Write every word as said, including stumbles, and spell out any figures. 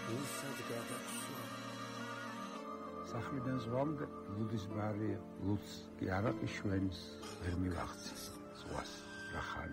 უსად გადაცვა სახლიდან ზღვამდე ლუდის ბარი ლუდს კი არაყი შვენს ვერ მივახცის ზღვას რა ხარ